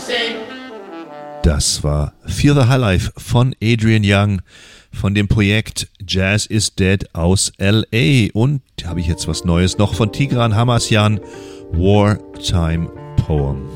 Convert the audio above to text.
Das war Feel the Highlife von Adrian Young von dem Projekt Jazz is Dead aus L.A. Und habe ich jetzt was Neues noch von Tigran Hamasyan, Wartime Poem.